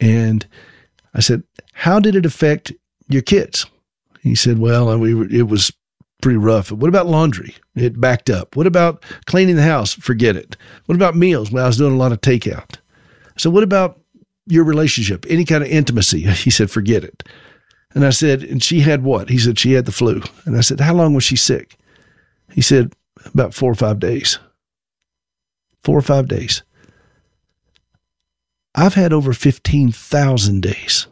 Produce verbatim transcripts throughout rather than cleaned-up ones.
And I said, how did it affect your kids? He said, well, we were, it was pretty rough. What about laundry? It backed up. What about cleaning the house? Forget it. What about meals? Well, I was doing a lot of takeout. So what about your relationship? Any kind of intimacy? He said, forget it. And I said, and she had what? He said, she had the flu. And I said, how long was she sick? He said, about four or five days. Four or five days. I've had over fifteen thousand days.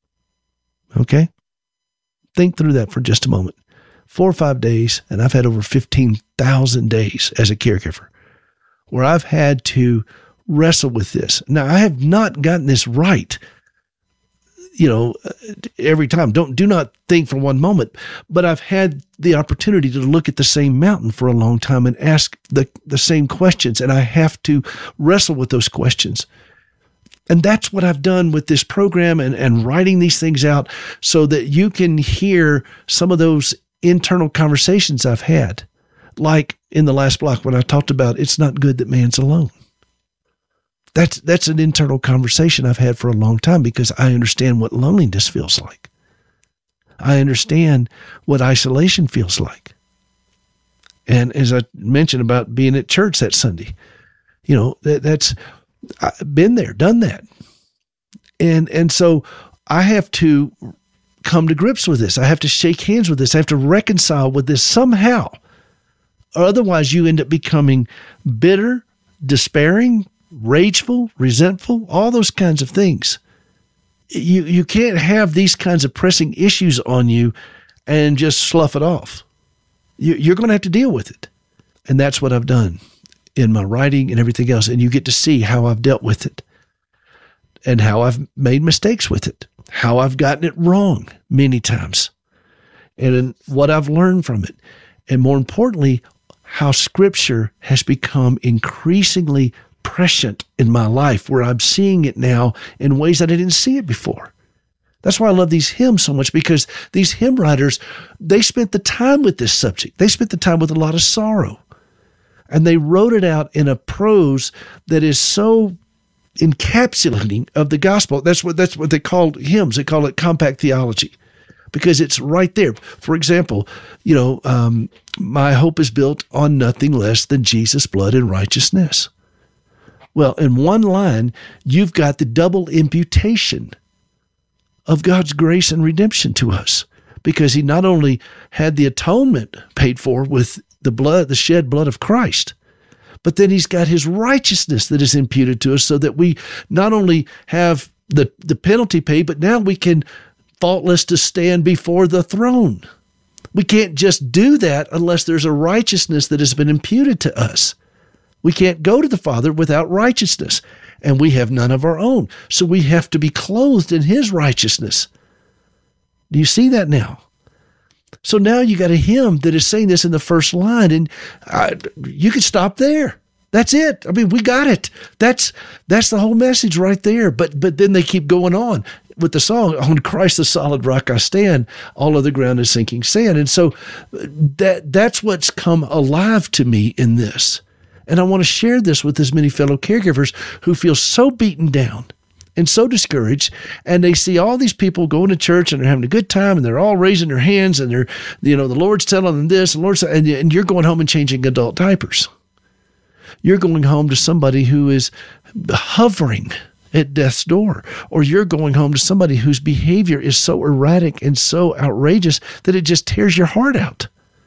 Okay? Think through that for just a moment. Four or five days, and I've had over fifteen thousand days as a caregiver where I've had to wrestle with this. Now, I have not gotten this right, you know, every time. Don't, do not think for one moment, but I've had the opportunity to look at the same mountain for a long time and ask the, the same questions, and I have to wrestle with those questions. And that's what I've done with this program and, and writing these things out so that you can hear some of those internal conversations I've had, like in the last block when I talked about it's not good that man's alone. That's that's an internal conversation I've had for a long time because I understand what loneliness feels like. I understand what isolation feels like. And as I mentioned about being at church that Sunday, you know, that, that's I've been there, done that. And and so I have to come to grips with this. I have to shake hands with this. I have to reconcile with this somehow. Or otherwise you end up becoming bitter, despairing, rageful, resentful, all those kinds of things. You you can't have these kinds of pressing issues on you and just slough it off. You, you're going to have to deal with it. And that's what I've done in my writing and everything else. And you get to see how I've dealt with it and how I've made mistakes with it, how I've gotten it wrong many times, and what I've learned from it. And more importantly, how Scripture has become increasingly prescient in my life, where I'm seeing it now in ways that I didn't see it before. That's why I love these hymns so much, because these hymn writers, they spent the time with this subject. They spent the time with a lot of sorrow. And they wrote it out in a prose that is so encapsulating of the gospel. That's what that's what they called hymns. They call it compact theology, because it's right there. For example, you know, um, my hope is built on nothing less than Jesus' blood and righteousness. Well, in one line, you've got the double imputation of God's grace and redemption to us, because he not only had the atonement paid for with the blood, the shed blood of Christ, but then he's got his righteousness that is imputed to us, so that we not only have the, the penalty paid, but now we can faultless to stand before the throne. We can't just do that unless there's a righteousness that has been imputed to us. We can't go to the Father without righteousness, and we have none of our own. So we have to be clothed in his righteousness. Do you see that now? So now you got a hymn that is saying this in the first line, and I, you can stop there. That's it. I mean, we got it. That's that's the whole message right there. But but then they keep going on with the song, on Christ the solid rock I stand, all other ground is sinking sand. And so that that's what's come alive to me in this. And I want to share this with as many fellow caregivers who feel so beaten down and so discouraged, and they see all these people going to church and they're having a good time and they're all raising their hands and they're, you know, the Lord's telling them this, and the Lord's, and, and you're going home and changing adult diapers. You're going home to somebody who is hovering at death's door, or you're going home to somebody whose behavior is so erratic and so outrageous that it just tears your heart out.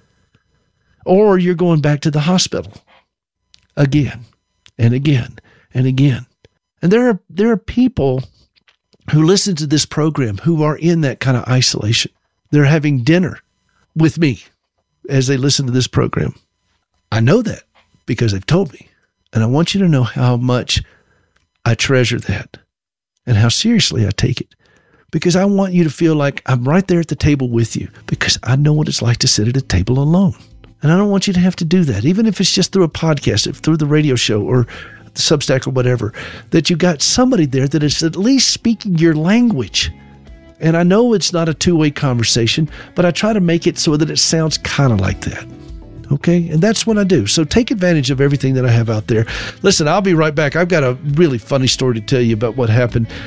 Or you're going back to the hospital again and again and again. And there are there are people who listen to this program who are in that kind of isolation. They're having dinner with me as they listen to this program. I know that because they've told me. And I want you to know how much I treasure that and how seriously I take it, because I want you to feel like I'm right there at the table with you, because I know what it's like to sit at a table alone. And I don't want you to have to do that, even if it's just through a podcast, if through the radio show or the Substack or whatever, that you got somebody there that is at least speaking your language. And I know it's not a two-way conversation, but I try to make it so that it sounds kind of like that. Okay? And that's what I do. So take advantage of everything that I have out there. Listen, I'll be right back. I've got a really funny story to tell you about what happened